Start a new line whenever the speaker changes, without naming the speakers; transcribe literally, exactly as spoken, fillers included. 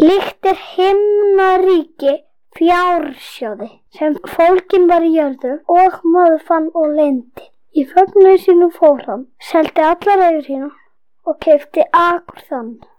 Líkt er himnaríki fjársjóði, sem fólginn var í jörðu og maður fann og leyndi. Í fögnuði sínum fór hann, seldi allar eigur sínar og keypti akur þann.